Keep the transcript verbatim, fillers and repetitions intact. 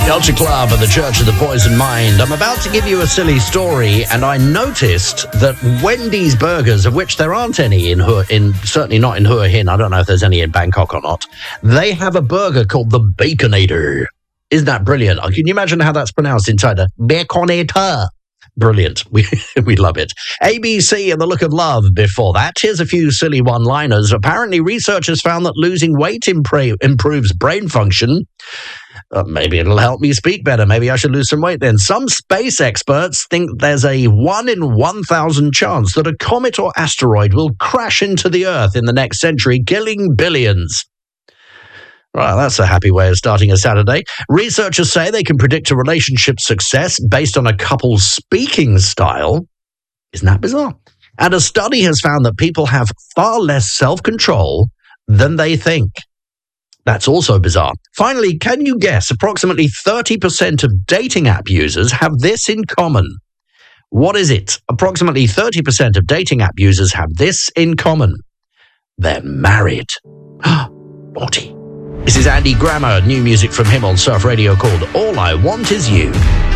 Culture Club at the Church of the Poison Mind. I'm about to give you a silly story, and I noticed that Wendy's Burgers, of which there aren't any in Hua, in certainly not in Hua Hin, I don't know if there's any in Bangkok or not, they have a burger called the Baconator. Isn't that brilliant? Can you imagine how that's pronounced in China? Baconator. Brilliant. We we love it. A B C and The Look of Love before that. Here's a few silly one-liners. Apparently, researchers found that losing weight impra- improves brain function. Uh, maybe it'll help me speak better. Maybe I should lose some weight then. Some space experts think there's a one in one thousand chance that a comet or asteroid will crash into the Earth in the next century, killing billions. Right, that's a happy way of starting a Saturday. Researchers say they can predict a relationship's success based on a couple's speaking style. Isn't that bizarre? And a study has found that people have far less self-control than they think. That's also bizarre. Finally, can you guess approximately thirty percent of dating app users have this in common? What is it? Approximately thirty percent of dating app users have this in common. They're married. Naughty. This is Andy Grammer, new music from him on Surf Radio called All I Want Is You.